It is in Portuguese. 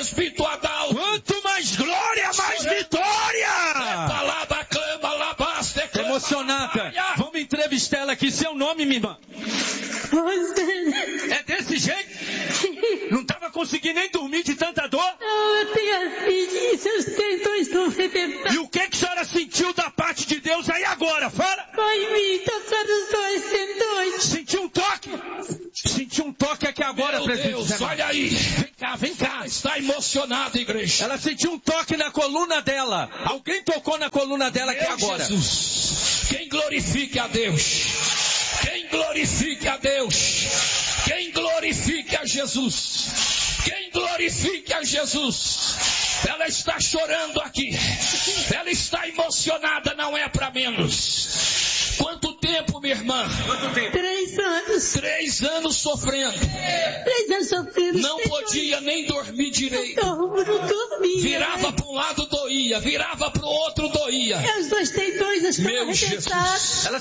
presbítero Adalto. Quanto mais glória, mais vitória. Emocionada. Vamos entrevistar ela aqui. Seu nome, minha irmã? É desse jeito? Não estava conseguindo nem dormir de tanta dor? Não, eu tenho artrite, os tendões estão arrebentados. E o que a senhora sentiu da parte de Deus aí agora? Fala! Vai me tocar os dois tendões. Sentiu um toque? Sentiu um toque aqui agora, presbítero. Deus, olha aí. Vem cá. Está emocionada, igreja. Ela sentiu um toque na coluna dela. Alguém tocou na coluna dela aqui agora. Jesus, quem glorifique a Deus. Quem glorifique a Deus. Quem glorifique a Jesus. Quem glorifique a Jesus. Ela está chorando aqui. Ela está emocionada, não é para menos. Quanto tempo, minha irmã? Quanto tempo? 3 anos. 3 anos sofrendo. 3 anos sofrendo. Não podia nem dormir direito. Não dormia. Virava para um lado, doía. Virava para o outro, doía. Os dois tendões estão Meu arrebentados. Jesus. Ela